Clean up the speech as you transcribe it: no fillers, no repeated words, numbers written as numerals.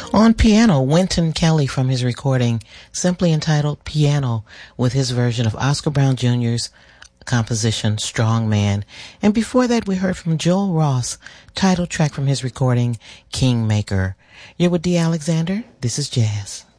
On piano, Wynton Kelly from his recording simply entitled Piano with his version of Oscar Brown Jr.'s composition Strong Man. And before that, we heard from Joel Ross, title track from his recording Kingmaker. You're with Dee Alexander. This is Jazz.